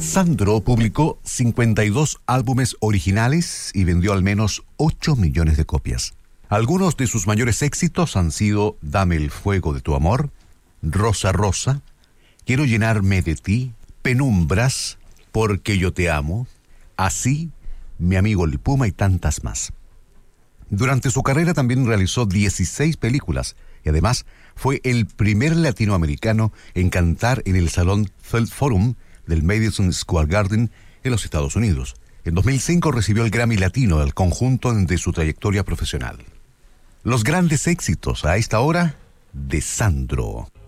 Sandro publicó 52 álbumes originales y vendió al menos 8 millones de copias. Algunos de sus mayores éxitos han sido Dame el fuego de tu amor, Rosa Rosa, Quiero llenarme de ti, Penumbras, Porque yo te amo, Así, Mi amigo el Puma y tantas más. Durante su carrera también realizó 16 películas y además fue el primer latinoamericano en cantar en el Salón Felt Forum del Madison Square Garden en los Estados Unidos. En 2005 recibió el Grammy Latino al conjunto de su trayectoria profesional. Los grandes éxitos a esta hora de Sandro.